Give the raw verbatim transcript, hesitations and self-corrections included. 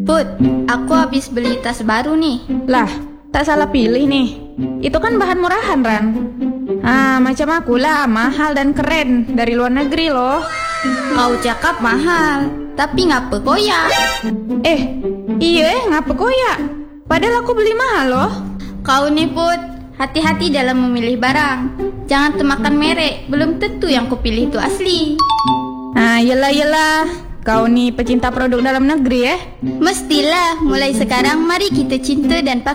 Put, aku habis beli tas baru nih. Lah, tak salah pilih nih. Itu kan bahan murahan, Ran. Ah, macam aku lah, mahal dan keren dari luar negeri loh. Kau cakap mahal, tapi ngapa koyak? Eh, iya ngapa koyak? Padahal aku beli mahal loh. Kau nih Put, hati-hati dalam memilih barang. Jangan temakan merek, belum tentu yang kupilih itu asli. Ah, yelah yelah. Kau nih pecinta produk dalam negeri ya? Mestilah, mulai sekarang mari kita cinta dan pakai